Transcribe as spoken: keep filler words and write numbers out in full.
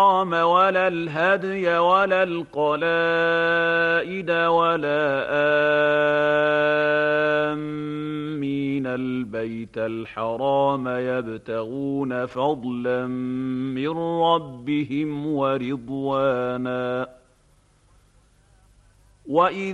ولا الهدي ولا القلائد ولا آمين البيت الحرام يبتغون فضلا من ربهم ورضوانا. وإذ